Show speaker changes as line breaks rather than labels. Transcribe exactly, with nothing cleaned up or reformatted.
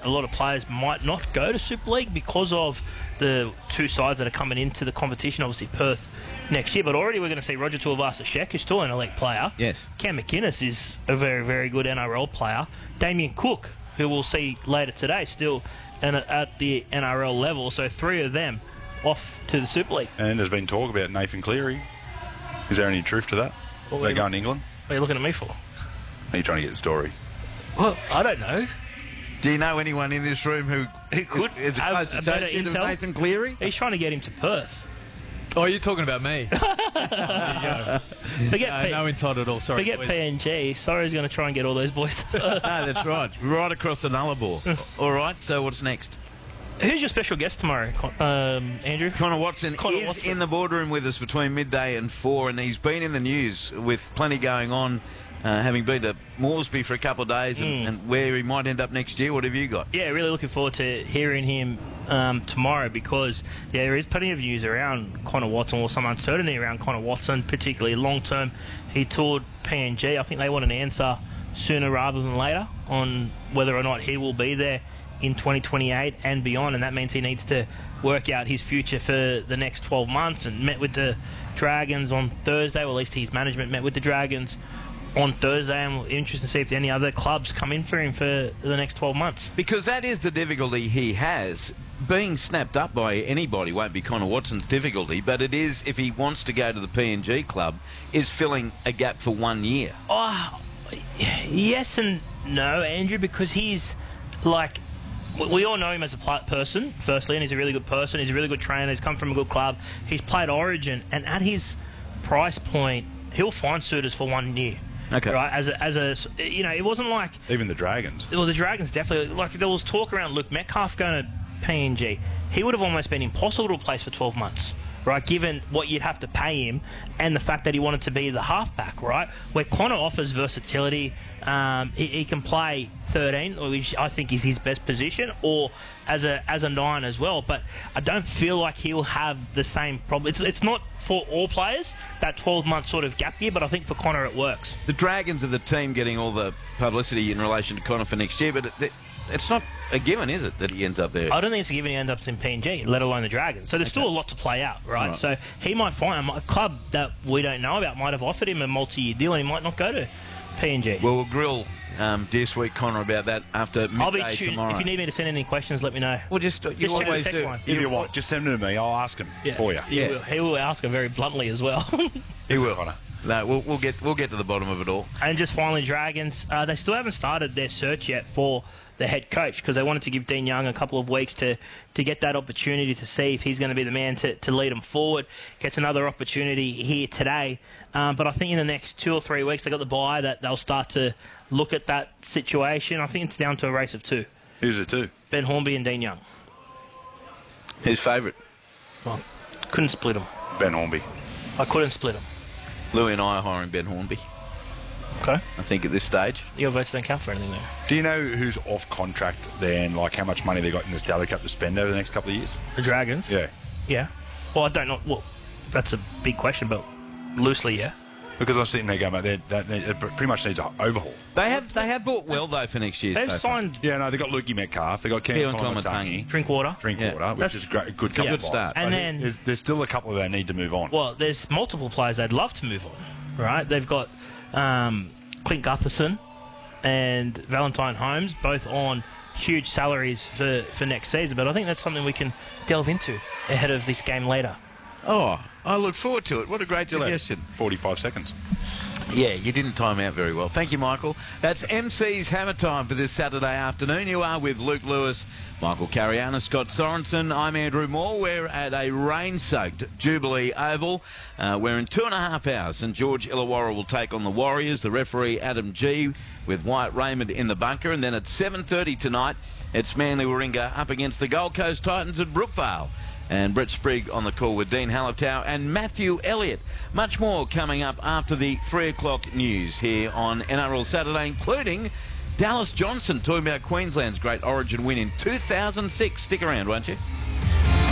a lot of players might not go to Super League because of the two sides that are coming into the competition, obviously Perth next year. But already we're going to see Roger Tuivasa-Sheck, who's still an elite player.
Yes.
Cam McInnes is a very, very good N R L player. Damien Cook, who we'll see later today, still in, at the N R L level. So three of them off to the Super League.
And there's been talk about Nathan Cleary. Is there any truth to that?
What
They're
you-
going to England?
What are you looking at me for?
Are you trying to get the story?
Well, I don't know.
Do you know anyone in this room who,
Who could
is, is a
have
close
a better
associate of
intel?
Nathan Cleary?
He's trying to get him to Perth.
Oh, you're talking about me. There you go.
Forget
No,
P-
no insight at all. Sorry.
Forget
boys.
P N G. Sorry's going to try and get all those boys to Perth.
No, that's right. Right across the Nullarbor. All right, so what's next?
Who's your special guest tomorrow, Con- um, Andrew?
Connor Watson
Connor
is
Watson.
in the boardroom with us between midday and four, and he's been in the news with plenty going on, uh, having been to Moresby for a couple of days and,
Mm.
and where he might end up next year. What have you got?
Yeah, really looking forward to hearing him um, tomorrow because, yeah, there is plenty of news around Connor Watson, or some uncertainty around Connor Watson, particularly long term. He toured P N G. I think they want an answer sooner rather than later on whether or not he will be there in twenty twenty-eight and beyond, and that means he needs to work out his future for the next twelve months. And met with the Dragons on Thursday, or at least his management met with the Dragons on Thursday, and we're interested to see if any other clubs come in for him for the next twelve months.
Because that is the difficulty he has. Being snapped up by anybody won't be Connor Watson's difficulty, but it is, if he wants to go to the P N G club, is filling a gap for one year.
Oh, yes and no, Andrew, because he's like, we all know him as a pl- person, firstly, and he's a really good person. He's a really good trainer. He's come from a good club. He's played Origin, and at his price point, he'll find suitors for one year.
Okay.
Right? As a, as a, you know, it wasn't like,
Even the Dragons.
well, the Dragons definitely, like, there was talk around Luke Metcalf going to P N G. He would have almost been impossible to replace for twelve months. Right, given what you'd have to pay him and the fact that he wanted to be the halfback, right? Where Connor offers versatility, um, he, he can play thirteen, which I think is his best position, or as a as a nine as well. But I don't feel like he'll have the same problem. It's it's not for all players, that twelve month sort of gap year, but I think for Connor it works.
The Dragons are the team getting all the publicity in relation to Connor for next year, but it, it's not a given, is it, that he ends up there?
I don't think it's a given he ends up in P N G, let alone the Dragons. So there's still a lot to play out, right?
Right.
So he might find a club that we don't know about might have offered him a multi-year deal, and he might not go to P N G.
Well, we'll grill um, Dear Sweet Connor about that after midday
I'll be shooting.
tomorrow.
If you need me to send any questions, let me know.
Well, just, you
Just check the
always
text
do.
line.
If you want, just send them to me. I'll ask them for you.
He,
Yeah.
will, he will ask her very bluntly as well.
He will.
Connor.
No, we'll, we'll get we'll get to the bottom of it all.
And just finally, Dragons. Uh, they still haven't started their search yet for the head coach because they wanted to give Dean Young a couple of weeks to, to get that opportunity to see if he's going to be the man to, to lead them forward. Gets another opportunity here today. Um, but I think in the next two or three weeks, they got the bye that they'll start to look at that situation. I think it's down to a race of two.
Who's it to?
Ben Hornby and Dean Young.
His favourite,
Well, couldn't split them.
Ben Hornby.
I couldn't split them.
Louis and I are hiring Ben Hornby.
Okay.
I think at this stage.
Your votes don't count for anything there.
Do you know who's off contract then, like how much money they got in the Stanley Cup to spend over the next couple of years?
The Dragons?
Yeah.
Yeah. Well, I don't know. Well, that's a big question, but loosely, yeah.
Because I'm sitting there going, mate, that, that, it pretty much needs an overhaul.
They have they have bought well though for next year.
They've
so far.
signed
Yeah, no, they got Lukey Metcalf. They got Cam
Keelan
Colomatangi.
Colomatangi.
Drinkwater.
Drinkwater,
Yeah.
which
That's-
is great, good couple
Yeah.
of
Good start.
And
But
then-
there's, there's still a couple that need to move on.
Well, there's multiple players they'd love to move on, right? They've got um, Clint Gutherson and Valentine Holmes, both on huge salaries for, for next season. But I think that's something we can delve into ahead of this game later.
Oh, I look forward to it. What a great
Still had
suggestion.
forty-five seconds.
Yeah, you didn't time out very well. Thank you, Michael. That's M C's Hammer Time for this Saturday afternoon. You are with Luke Lewis, Michael Cariana, Scott Sorensen. I'm Andrew Moore. We're at a rain-soaked Jubilee Oval. Uh, we're in two and a half hours, and George Illawarra will take on the Warriors. The referee, Adam G, with Wyatt Raymond in the bunker. And then at seven thirty tonight, it's Manly Warringah up against the Gold Coast Titans at Brookvale. And Brett Sprigg on the call with Dean Hallertau and Matthew Elliott. Much more coming up after the three o'clock news here on N R L Saturday, including Dallas Johnson talking about Queensland's great Origin win in two thousand six. Stick around, won't you?